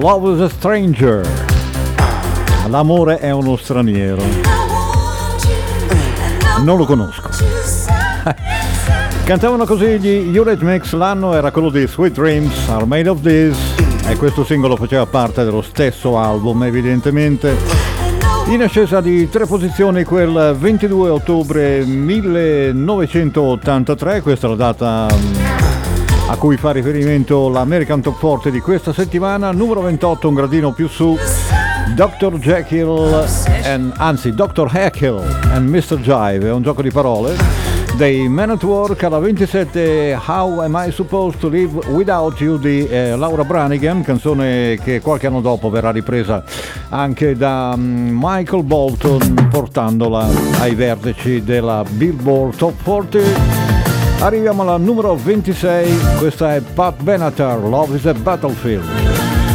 Love is a Stranger. L'amore è uno straniero. Non lo conosco. Cantavano così gli Eurythmics, l'anno era quello di Sweet Dreams Are Made of This e questo singolo faceva parte dello stesso album, evidentemente. In ascesa di 3 posizioni quel 22 ottobre 1983, questa è la data a cui fa riferimento l'American Top 40 di questa settimana. Numero 28, un gradino più su, Dr. Jekyll Dr. Jekyll and Mr. Jive, è un gioco di parole, dei Men at Work. Alla 27, How Am I Supposed to Live Without You di Laura Branigan, canzone che qualche anno dopo verrà ripresa anche da Michael Bolton, portandola ai vertici della Billboard Top 40. Arriviamo alla numero 26, questa è Pat Benatar, Love is a Battlefield.